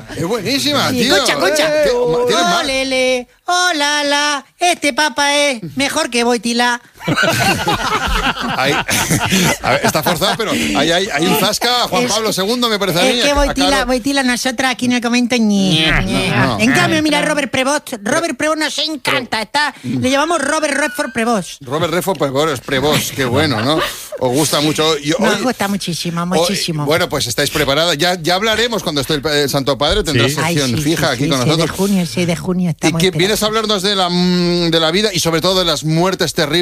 Es buenísima, Sí, tío. escucha. ¿Tienes más? Olele, la, este papa es mejor que Boitila. A ver, está forzado, pero hay un zasca a Juan Pablo II, me parece a mí. Es que Boitila, nosotras aquí en el comento ni. No. En cambio, mira, Robert Prevost nos encanta. Le llamamos Robert Redford Prevost. Robert Redford Prevost, qué bueno, ¿no? Os gusta mucho. Nos gusta muchísimo. Bueno, pues estáis preparadas. Ya hablaremos cuando esté el Santo Padre, tendrá sección fija aquí con nosotros. El 6 de junio Y que vienes a hablarnos de la vida y sobre todo de las muertes terribles